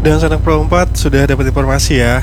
Dan Sanak Pro 4 sudah dapat informasi ya,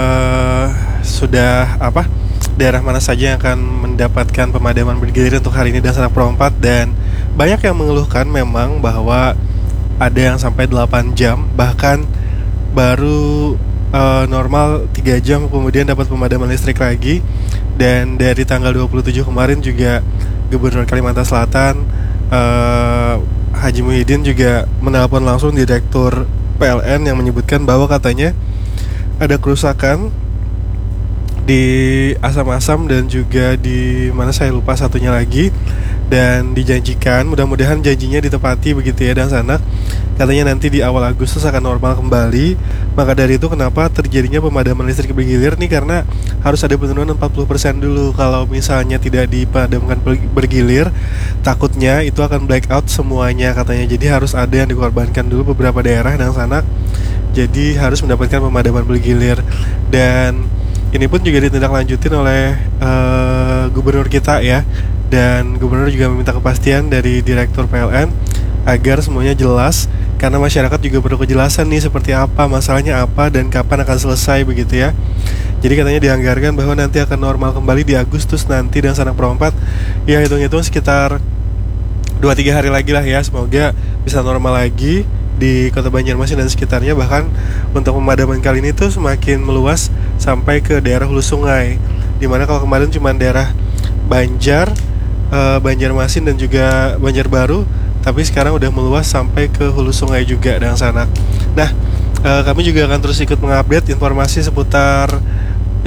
sudah apa daerah mana saja yang akan mendapatkan pemadaman bergilir untuk hari ini dan Sanak Pro 4. Dan banyak yang mengeluhkan memang bahwa ada yang sampai 8 jam, bahkan baru normal 3 jam kemudian dapat pemadaman listrik lagi. Dan dari tanggal 27 kemarin juga Gubernur Kalimantan Selatan Haji Muhyiddin juga menelpon langsung Direktur PLN yang menyebutkan bahwa katanya ada kerusakan di Asam-Asam dan juga di mana saya lupa satunya lagi, dan dijanjikan mudah-mudahan janjinya ditepati begitu ya. Dan sana katanya nanti di awal Agustus akan normal kembali. Maka dari itu kenapa terjadinya pemadaman listrik bergilir nih, karena harus ada penurunan 40% dulu. Kalau misalnya tidak dipadamkan bergilir, takutnya itu akan blackout semuanya katanya. Jadi harus ada yang dikorbankan dulu beberapa daerah dan sana, jadi harus mendapatkan pemadaman bergilir. Dan ini pun juga ditindaklanjutin oleh gubernur kita ya. Dan gubernur juga meminta kepastian dari Direktur PLN agar semuanya jelas, karena masyarakat juga perlu kejelasan nih seperti apa masalahnya apa dan kapan akan selesai begitu ya. Jadi katanya dianggarkan bahwa nanti akan normal kembali di Agustus nanti. Dan Sanak Pro 4 ya hitung-hitung sekitar 2-3 hari lagi lah ya, semoga bisa normal lagi di kota Banjarmasin dan sekitarnya. Bahkan untuk pemadaman kali ini tuh semakin meluas sampai ke daerah hulu sungai, dimana kalau kemarin cuma daerah Banjarmasin dan juga Banjarbaru, tapi sekarang udah meluas sampai ke hulu sungai juga dan Sanak. Nah, kami juga akan terus ikut mengupdate informasi seputar